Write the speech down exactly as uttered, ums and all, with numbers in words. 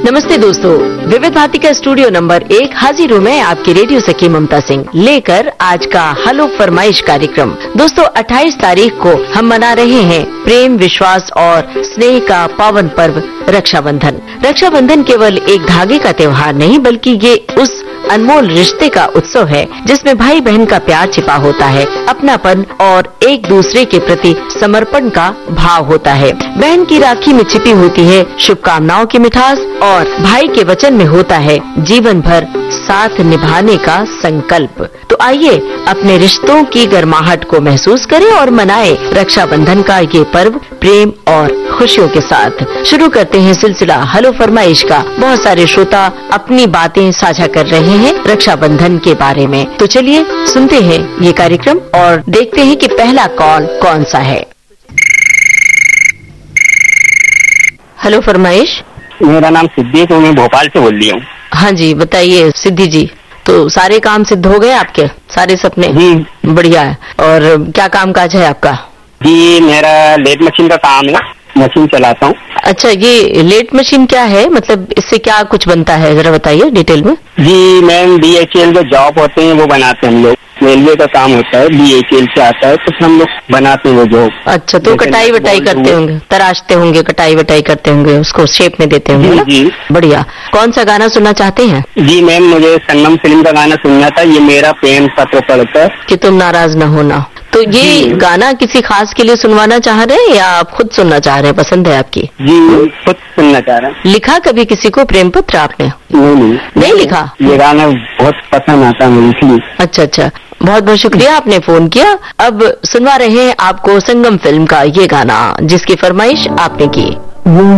नमस्ते दोस्तों, विविध भारती का स्टूडियो नंबर एक हाजिर हूँ मैं आपकी रेडियो सखी ममता सिंह लेकर आज का हलो फरमाइश कार्यक्रम। दोस्तों अट्ठाईस तारीख को हम मना रहे हैं प्रेम, विश्वास और स्नेह का पावन पर्व रक्षाबंधन। रक्षाबंधन केवल एक धागे का त्योहार नहीं बल्कि ये उस अनमोल रिश्ते का उत्सव है जिसमें भाई बहन का प्यार छिपा होता है, अपनापन और एक दूसरे के प्रति समर्पण का भाव होता है। बहन की राखी में छिपी होती है शुभकामनाओं की मिठास और भाई के वचन में होता है जीवन भर साथ निभाने का संकल्प। तो आइए अपने रिश्तों की गर्माहट को महसूस करें और मनाएं रक्षाबंधन का ये पर्व प्रेम और खुशियों के साथ। शुरू करते हैं सिलसिला हलो फरमाइश का। बहुत सारे श्रोता अपनी बातें साझा कर रहे हैं रक्षाबंधन के बारे में, तो चलिए सुनते हैं ये कार्यक्रम और देखते हैं कि पहला कॉल कौन सा है। हलो फरमाइश। मेरा नाम सिद्धि है, मैं भोपाल से बोल रही हूँ। हाँ जी बताइए सिद्धि जी, तो सारे काम सिद्ध हो गए आपके, सारे सपने? जी बढ़िया है। और क्या काम काज है आपका? जी मेरा लेट मशीन का काम है, मशीन चलाता हूँ। अच्छा, ये लेट मशीन क्या है, मतलब इससे क्या कुछ बनता है, जरा बताइए डिटेल में। जी मैम, डी एच एल जो जॉब होते हैं वो बनाते हैं हम लोग। रेलवे का काम होता है, डी एच एल से आता है, तो हम लोग बनाते हैं वो जॉब। अच्छा, तो कटाई वटाई करते होंगे, तराशते होंगे, कटाई वटाई करते होंगे, उसको शेप में देते होंगे ना? जी बढ़िया। कौन सा गाना सुनना चाहते हैं? जी मैम, मुझे संगम फिल्म का गाना सुनना था, ये मेरा प्रेम पत्र पढ़कर कि तुम नाराज न होना। तो ये गाना किसी खास के लिए सुनवाना चाह रहे हैं या आप खुद सुनना चाह रहे हैं, पसंद है आपकी? जी खुद सुनना चाह रहा हूँ। लिखा कभी किसी को प्रेम पत्र आपने? नहीं नहीं नहीं लिखा। ये गाना बहुत पसंद आता है मुझे इसलिए। अच्छा अच्छा, बहुत बहुत शुक्रिया आपने फोन किया। अब सुनवा रहे हैं आपको संगम फिल्म का ये गाना जिसकी फरमाइश आपने की।